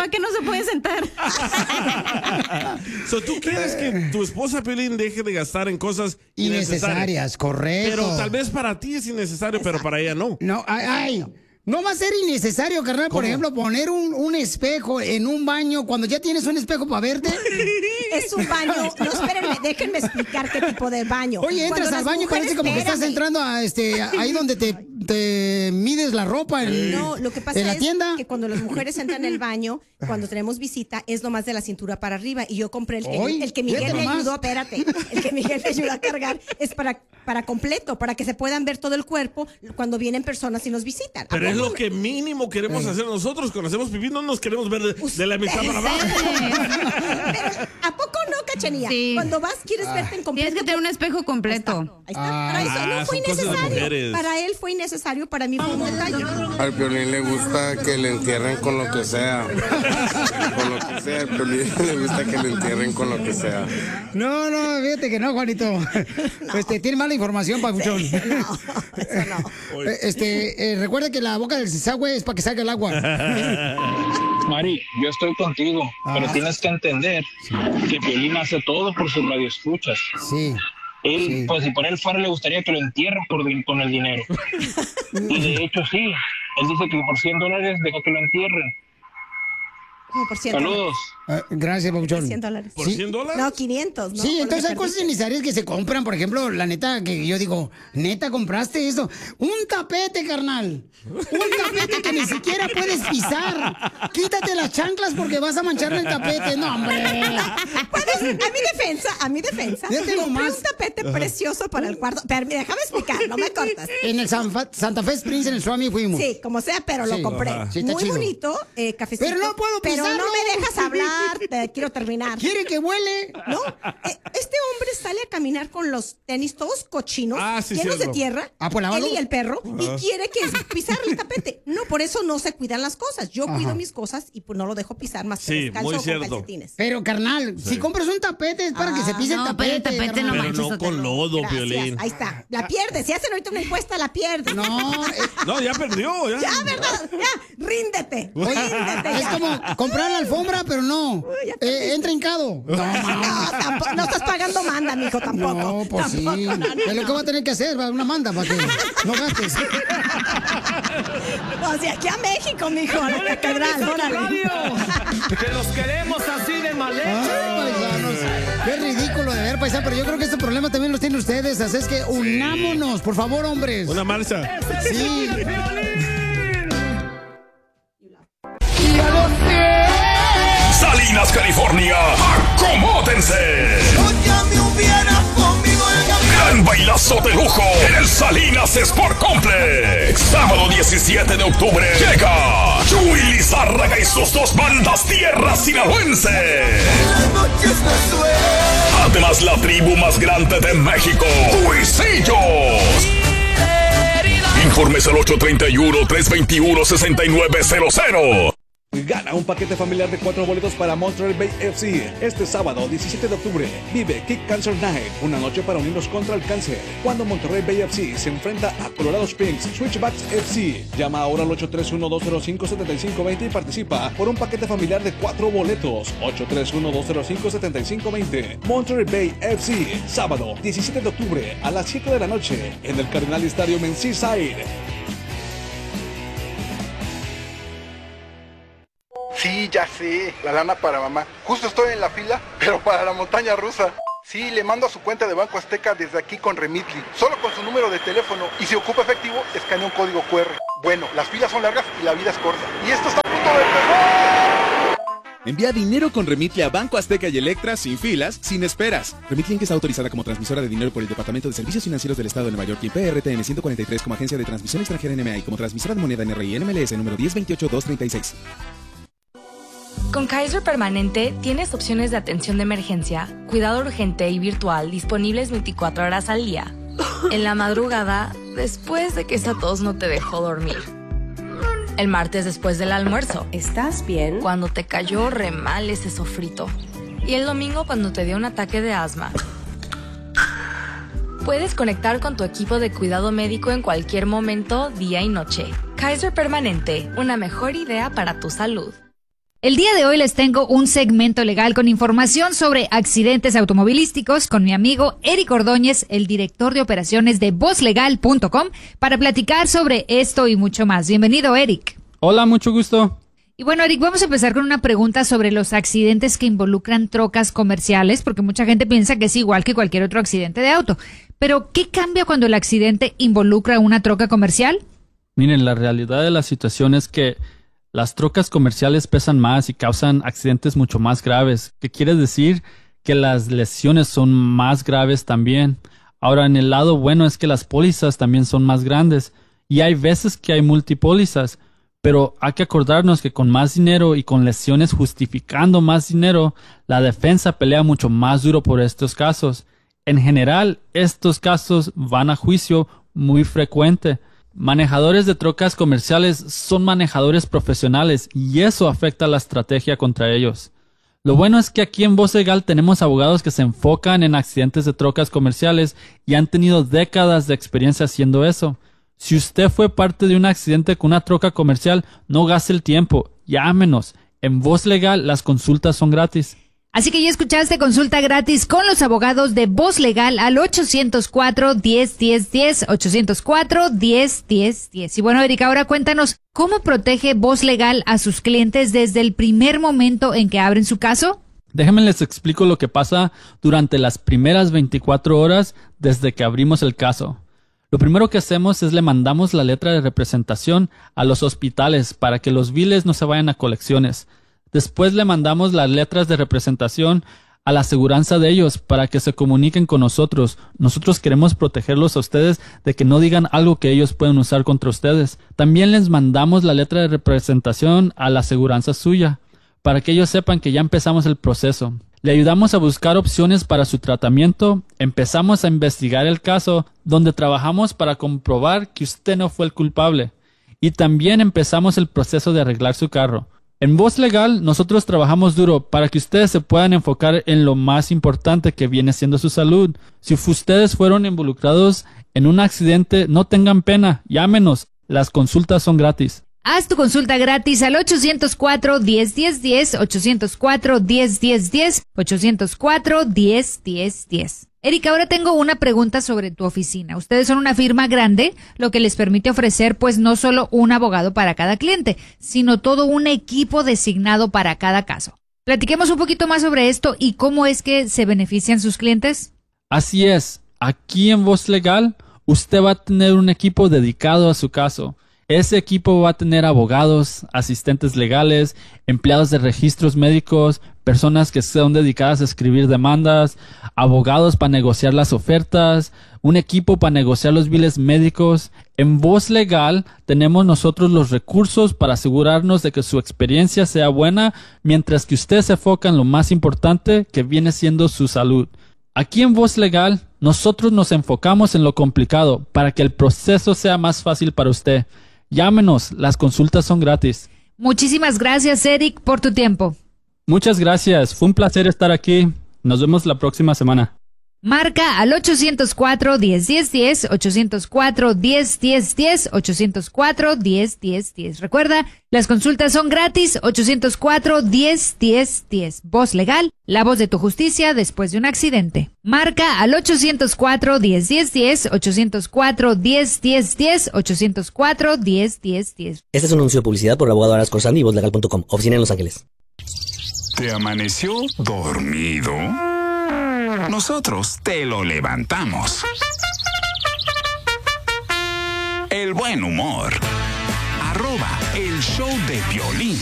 sofá que no se puede sentar. ¿Tú quieres que tu esposa, Piolín, deje de gastar en cosas innecesarias? Correcto. Pero tal vez para ti es innecesario, pero para ella no. No, no va a ser innecesario, carnal, por ejemplo, poner un espejo en un baño cuando ya tienes un espejo para verte. Es un baño. No, espérenme, déjenme explicar qué tipo de baño. Oye, entras al baño y parece como que estás entrando a ahí donde te mides la ropa No, lo que pasa en la tienda. Es que cuando las mujeres entran al baño, cuando tenemos visita, es nomás de la cintura para arriba. Y yo compré el que Miguel me ayudó, espérate, el que Miguel me ayudó a cargar, es para completo, para que se puedan ver todo el cuerpo cuando vienen personas y nos visitan. Pero es lo que mínimo queremos hacer nosotros. Cuando hacemos pipí no nos queremos ver de la mitad para abajo. Pero, ¿a poco no, Cachanilla? Sí. Cuando vas, quieres verte en completo. Tienes que tener un espejo completo. Ahí está. Para eso no fue innecesario. Para él fue innecesario, para mí fue un detalle. Al Piolín le gusta que le entierren con lo que sea. Con lo que sea, al Piolín le gusta que le entierren con lo que sea. No, fíjate que no, Juanito. No. Tiene mala información, papuchón. Sí, no, eso no. Recuerda que la boca del desagüe es para que salga el agua. Mari, yo estoy contigo, pero tienes que entender que Piolín hace todo por sus radioescuchas. Sí. Él, pues si por él fuera, le gustaría que lo entierren con el dinero. Y de hecho sí, él dice que por $100 deja que lo entierren. ¿Cómo por 100? Saludos. Gracias, papuchón. $100. ¿Por $100? No, 500. ¿no? Sí, entonces hay cosas innecesarias que se compran. Por ejemplo, la neta, que yo digo, neta, compraste eso. Un tapete, carnal. Un tapete que ni siquiera puedes pisar. Quítate las chanclas porque vas a mancharle el tapete. No, hombre. A mi defensa. Yo tengo más. Un tapete precioso para el cuarto. Pero déjame explicar, no me cortas. En el Santa Fe Springs, en el Swami fuimos. Sí, como sea, pero lo compré. Sí, muy chido. Bonito, cafecito. Pero no puedo pisarlo. Pero no me dejas hablar, quiero terminar. ¿Quiere que huele? No, este hombre sale a caminar con los tenis todos cochinos, sí, llenos de tierra, pues lávalo. él y el perro, y quiere que pisar el tapete. No, por eso no se cuidan las cosas. Yo cuido mis cosas y pues no lo dejo pisar más que descalzo muy o con cierto. calcetines. Pero, carnal, si compras un tapete es para que se pise el tapete. Pero el tapete no Pero manches, no con lodo, Gracias, Piolín. ahí está. La pierdes. Si hacen ahorita una encuesta, la pierdes. No, ya perdió. Ya, ¿verdad? Ya, ríndete. Ríndete Es ya. como comprar la alfombra, pero no. Entra hincado. No, tampoco, no estás pagando manda, mijo, tampoco. No, pues sí. Es lo que va a tener que hacer, una manda para que no gastes. Pues de aquí a México, mijo, a la catedral, órale. Que los queremos así de mal hecho. Ay, paisanos. Qué ridículo de ver, paisano, pero yo creo que este problema también los tienen ustedes. Así es que unámonos, por favor, hombres. Una marcha. Sí. Salinas, California, acomódense. Ya me hubiera comido el Gran bailazo de lujo en el Salinas Sport Complex. Sábado 17 de octubre llega Chuy Lizárraga y sus dos bandas tierras sinaloenses. Además, la tribu más grande de México, Huisillos. Informes al 831-321-6900. Gana un paquete familiar de 4 boletos para Monterey Bay FC. Este sábado, 17 de octubre, vive Kick Cancer Night, una noche para unirnos contra el cáncer. Cuando Monterey Bay FC se enfrenta a Colorado Springs Switchbacks FC. Llama ahora al 831-205-7520 y participa por un paquete familiar de 4 boletos. 831-205-7520. Monterey Bay FC, sábado, 17 de octubre, a las 7 de la noche, en el Cardenal Stadium en Seaside. Sí, ya sé, la lana para mamá. Justo estoy en la fila, pero para la montaña rusa. Sí, le mando a su cuenta de Banco Azteca desde aquí con Remitly, solo con su número de teléfono, y si ocupa efectivo, escanea un código QR. Bueno, las filas son largas y la vida es corta. Y esto está a punto de empezar. Envía dinero con Remitly a Banco Azteca y Electra sin filas, sin esperas. Remitly Inc. está autorizada como transmisora de dinero por el Departamento de Servicios Financieros del Estado de Nueva York y PRTN 143 como agencia de transmisión extranjera NMA y como transmisora de moneda NRI NMLS número 1028236. Con Kaiser Permanente tienes opciones de atención de emergencia, cuidado urgente y virtual disponibles 24 horas al día. En la madrugada, después de que esta tos no te dejó dormir. El martes después del almuerzo. ¿Estás bien? Cuando te cayó re mal ese sofrito. Y el domingo cuando te dio un ataque de asma. Puedes conectar con tu equipo de cuidado médico en cualquier momento, día y noche. Kaiser Permanente, una mejor idea para tu salud. El día de hoy les tengo un segmento legal con información sobre accidentes automovilísticos con mi amigo Eric Ordóñez, el director de operaciones de VozLegal.com, para platicar sobre esto y mucho más. Bienvenido, Eric. Hola, mucho gusto. Y bueno, Eric, vamos a empezar con una pregunta sobre los accidentes que involucran trocas comerciales, porque mucha gente piensa que es igual que cualquier otro accidente de auto. Pero, ¿qué cambia cuando el accidente involucra una troca comercial? Miren, la realidad de la situación es que las trocas comerciales pesan más y causan accidentes mucho más graves, que quiere decir que las lesiones son más graves también. Ahora, en el lado bueno es que las pólizas también son más grandes y hay veces que hay multipólizas, pero hay que acordarnos que con más dinero y con lesiones justificando más dinero, la defensa pelea mucho más duro por estos casos. En general, estos casos van a juicio muy frecuente. Manejadores de trocas comerciales son manejadores profesionales y eso afecta la estrategia contra ellos. Lo bueno es que aquí en Voz Legal tenemos abogados que se enfocan en accidentes de trocas comerciales y han tenido décadas de experiencia haciendo eso. Si usted fue parte de un accidente con una troca comercial, no gaste el tiempo, llámenos. En Voz Legal las consultas son gratis. Así que ya escuchaste, consulta gratis con los abogados de Voz Legal al 804-10-10-10, 804-10-10-10. Y bueno, Erika, ahora cuéntanos, ¿cómo protege Voz Legal a sus clientes desde el primer momento en que abren su caso? Déjenme les explico lo que pasa durante las primeras 24 horas desde que abrimos el caso. Lo primero que hacemos es le mandamos la letra de representación a los hospitales para que los biles no se vayan a colecciones. Después le mandamos las letras de representación a la aseguranza de ellos para que se comuniquen con nosotros. Nosotros queremos protegerlos a ustedes de que no digan algo que ellos pueden usar contra ustedes. También les mandamos la letra de representación a la aseguranza suya para que ellos sepan que ya empezamos el proceso. Le ayudamos a buscar opciones para su tratamiento. Empezamos a investigar el caso, donde trabajamos para comprobar que usted no fue el culpable. Y también empezamos el proceso de arreglar su carro. En Voz Legal, nosotros trabajamos duro para que ustedes se puedan enfocar en lo más importante que viene siendo su salud. Si ustedes fueron involucrados en un accidente, no tengan pena, llámenos. Las consultas son gratis. Haz tu consulta gratis al 804-10-10-10, 804-10-10-10, 804-10-10-10. Erika, ahora tengo una pregunta sobre tu oficina. Ustedes son una firma grande, lo que les permite ofrecer pues no solo un abogado para cada cliente, sino todo un equipo designado para cada caso. Platiquemos un poquito más sobre esto y cómo es que se benefician sus clientes. Así es. Aquí en Voz Legal, usted va a tener un equipo dedicado a su caso. Ese equipo va a tener abogados, asistentes legales, empleados de registros médicos, personas que son dedicadas a escribir demandas, abogados para negociar las ofertas, un equipo para negociar los biles médicos. En Voz Legal tenemos nosotros los recursos para asegurarnos de que su experiencia sea buena, mientras que usted se enfoca en lo más importante, que viene siendo su salud. Aquí en Voz Legal, nosotros nos enfocamos en lo complicado para que el proceso sea más fácil para usted. Llámenos, las consultas son gratis. Muchísimas gracias, Eric, por tu tiempo. Muchas gracias, fue un placer estar aquí. Nos vemos la próxima semana. Marca al 804-10-10-10, 804-10-10-10, 804-10-10-10. Recuerda, las consultas son gratis, 804-10-10-10. Voz Legal, la voz de tu justicia después de un accidente. Marca al 804-10-10-10, 804-10-10-10, 804-10-10-10. Este es un anuncio de publicidad por el abogado Aras Corsani y VozLegal.com, oficina en Los Ángeles. ¿Te amaneció dormido? Nosotros te lo levantamos. El buen humor. @el show de Piolín.